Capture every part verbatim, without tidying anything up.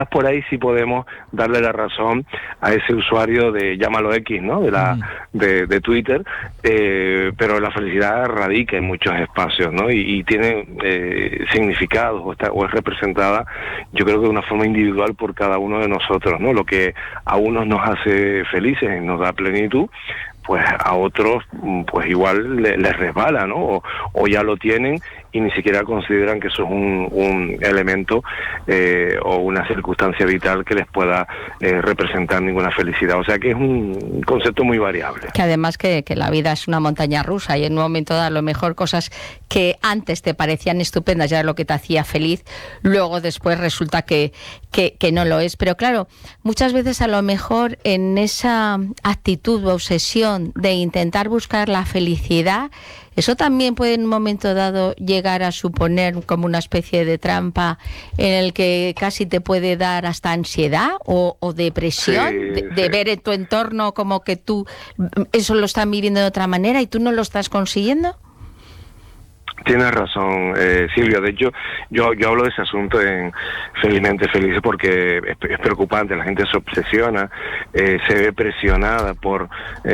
por ahí sí podemos darle la razón a ese usuario de llámalo X, ¿no? De la mm. de, de Twitter, eh, pero la felicidad radica en muchos espacios, ¿no? Y, y tiene eh, significados o, está, o es representada, yo creo que de una forma individual por cada uno de nosotros, ¿no? Lo que a unos nos hace felices, nos da plenitud, pues a otros pues igual les, les resbala, ¿no? O, o ya lo tienen y ni siquiera consideran que eso es un, un elemento eh, o una circunstancia vital que les pueda eh, representar ninguna felicidad. O sea que es un concepto muy variable. Que además que, que la vida es una montaña rusa y en un momento dado a lo mejor cosas que antes te parecían estupendas ya era lo que te hacía feliz, luego después resulta que, que, que no lo es. Pero claro, muchas veces a lo mejor en esa actitud o obsesión de intentar buscar la felicidad, eso también puede en un momento dado llegar a suponer como una especie de trampa en el que casi te puede dar hasta ansiedad o, o depresión, sí, de, de sí. ver en tu entorno como que tú eso lo están viviendo de otra manera y tú no lo estás consiguiendo. Tienes razón, eh, Silvia. De hecho, yo yo hablo de ese asunto en Felizmente Felices porque es, es preocupante. La gente se obsesiona, eh, se ve presionada por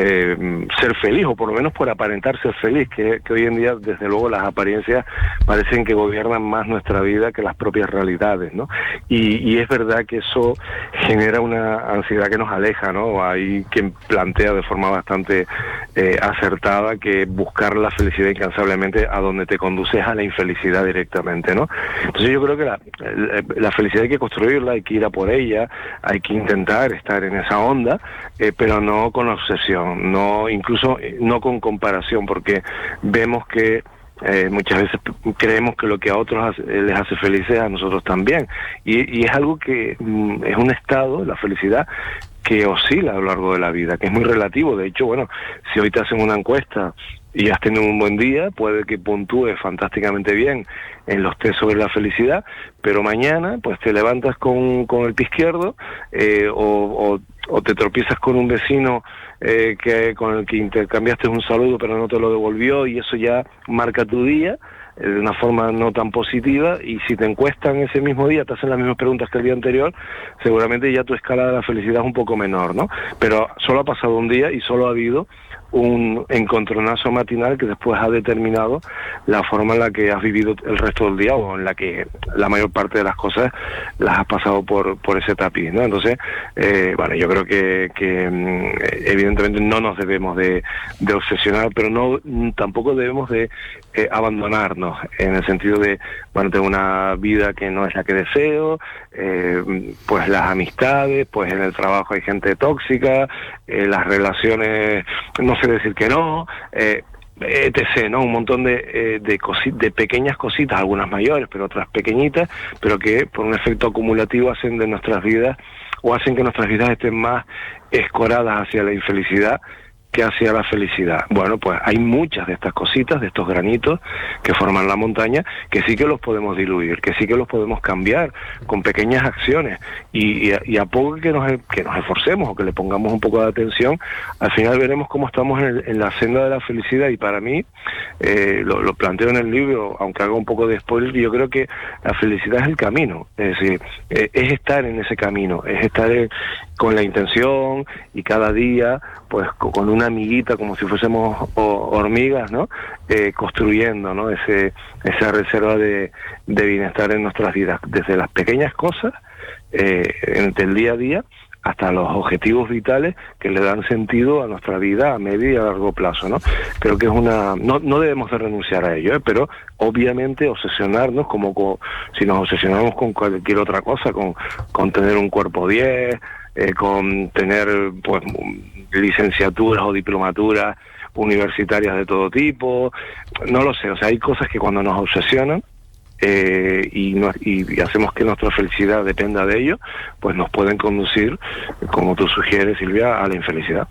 eh, ser feliz o por lo menos por aparentar ser feliz, que, que hoy en día, desde luego, las apariencias parecen que gobiernan más nuestra vida que las propias realidades, ¿no? Y, y es verdad que eso genera una ansiedad que nos aleja, ¿no? Hay quien plantea de forma bastante eh, acertada que buscar la felicidad incansablemente a donde te conduces a la infelicidad directamente, ¿no? Entonces yo creo que la, la felicidad hay que construirla, hay que ir a por ella, hay que intentar estar en esa onda, eh, pero no con obsesión, no incluso no con comparación, porque vemos que Eh, muchas veces creemos que lo que a otros hace, les hace felices a nosotros también, y, y es algo que mm, es un estado, la felicidad, que oscila a lo largo de la vida, que es muy relativo. De hecho, bueno, si hoy te hacen una encuesta y has tenido un buen día, puede que puntúes fantásticamente bien en los test sobre la felicidad, pero mañana pues te levantas con, con el pie izquierdo eh, o, o, o te tropiezas con un vecino eh, que con el que intercambiaste un saludo pero no te lo devolvió, y eso ya marca tu día eh, de una forma no tan positiva, y si te encuestan ese mismo día, te hacen las mismas preguntas que el día anterior, seguramente ya tu escala de la felicidad es un poco menor, ¿no? Pero solo ha pasado un día y solo ha habido un encontronazo matinal que después ha determinado la forma en la que has vivido el resto del día, o en la que la mayor parte de las cosas las has pasado por por ese tapiz, ¿no? Entonces, eh, bueno, yo creo que, que evidentemente no nos debemos de, de obsesionar, pero no tampoco debemos de eh, abandonarnos, en el sentido de, bueno, tengo una vida que no es la que deseo, eh, pues las amistades, pues en el trabajo hay gente tóxica, eh, las relaciones no sé decir que no, eh, etcétera, ¿no? Un montón de eh, de, cosi- de pequeñas cositas, algunas mayores, pero otras pequeñitas, pero que por un efecto acumulativo hacen de nuestras vidas, o hacen que nuestras vidas estén más escoradas hacia la infelicidad que hacia la felicidad. Bueno, pues hay muchas de estas cositas, de estos granitos que forman la montaña, que sí que los podemos diluir, que sí que los podemos cambiar con pequeñas acciones, y, y, a, y a poco que nos, que nos esforcemos o que le pongamos un poco de atención, al final veremos cómo estamos en, el, en la senda de la felicidad. Y para mí, eh, lo, lo planteo en el libro, aunque haga un poco de spoiler, yo creo que la felicidad es el camino, es decir, eh, es estar en ese camino, es estar en, con la intención, y cada día pues con una amiguita, como si fuésemos hormigas, ¿no? Eh, construyendo, ¿no? Ese, esa reserva de, de bienestar en nuestras vidas, desde las pequeñas cosas, eh, entre el día a día, hasta los objetivos vitales que le dan sentido a nuestra vida a medio y a largo plazo, ¿no? Creo que es una... No, no debemos de renunciar a ello, ¿eh? Pero obviamente obsesionarnos, como con, si nos obsesionamos con cualquier otra cosa, con, con tener un cuerpo diez, eh, con tener pues licenciaturas o diplomaturas universitarias de todo tipo, no lo sé, o sea, hay cosas que cuando nos obsesionan eh, y, no, y, y hacemos que nuestra felicidad dependa de ello, pues nos pueden conducir, como tú sugieres, Silvia, a la infelicidad.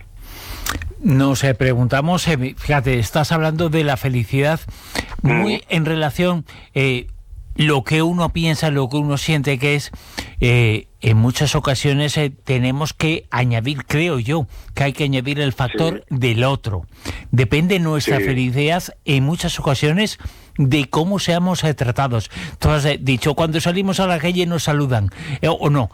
Nos eh, preguntamos, eh, fíjate, estás hablando de la felicidad muy mm. en relación eh, lo que uno piensa, lo que uno siente, que es eh, en muchas ocasiones eh, tenemos que añadir, creo yo, que hay que añadir el factor sí. del otro. Depende nuestra sí. felicidad en muchas ocasiones de cómo seamos eh, tratados. Tú has eh, dicho, cuando salimos a la calle nos saludan, eh, o no,